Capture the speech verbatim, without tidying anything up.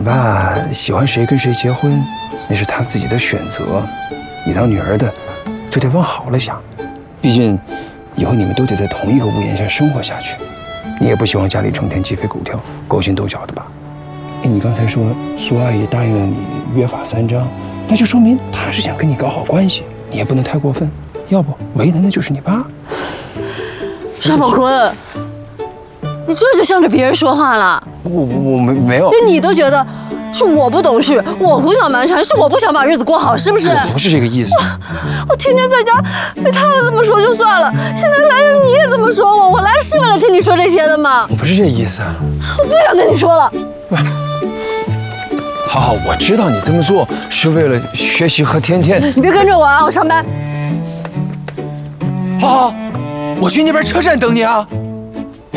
爸喜欢谁跟谁结婚，那是他自己的选择。你当女儿的，就得往好了想。毕竟，以后你们都得在同一个屋檐下生活下去。你也不希望家里成天鸡飞狗跳、勾心斗角的吧？哎，你刚才说苏阿姨答应了你约法三章，那就说明她是想跟你搞好关系。你也不能太过分，要不为难的就是你爸。 沙宝坤，你这就向着别人说话了。 我我没没有， 连你都觉得是我不懂事，我胡搅蛮缠，是我不想把日子过好，是不是？ 我不是这个意思。 我我天天在家被他们这么说就算了，现在来人你也这么说我，我来是为了听你说这些的吗？ 我不是这意思。 我不想跟你说了。 不，好好，我知道你这么做是为了学习和天天。 你别跟着我啊，我上班。 好好，我去那边车站等你啊。